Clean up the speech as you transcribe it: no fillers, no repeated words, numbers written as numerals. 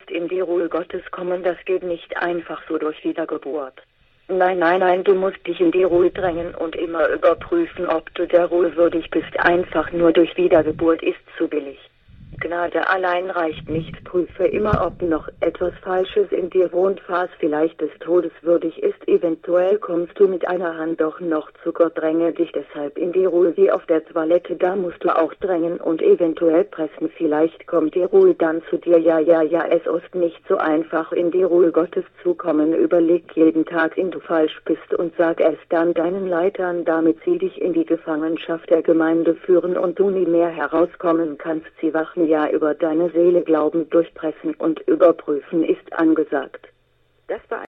in die Ruhe Gottes kommen, das geht nicht einfach so durch Wiedergeburt. Nein, nein, nein, du musst dich in die Ruhe drängen und immer überprüfen, ob du der Ruhe würdig bist. Einfach nur durch Wiedergeburt ist zu billig. Gnade allein reicht nicht. Prüfe immer, ob noch etwas Falsches in dir wohnt, was vielleicht des Todes würdig ist. Eventuell kommst du mit einer Hand doch noch zu Gott. Dränge dich deshalb in die Ruhe wie auf der Toilette. Da musst du auch drängen und eventuell pressen. Vielleicht kommt die Ruhe dann zu dir. Ja, es ist nicht so einfach, in die Ruhe Gottes zu kommen. Überleg jeden Tag, in du falsch bist und sag es dann deinen Leitern, damit sie dich in die Gefangenschaft der Gemeinde führen und du nie mehr herauskommen kannst. Sie wachen ja über deine Seele, glauben, durchpressen und überprüfen ist angesagt. Das war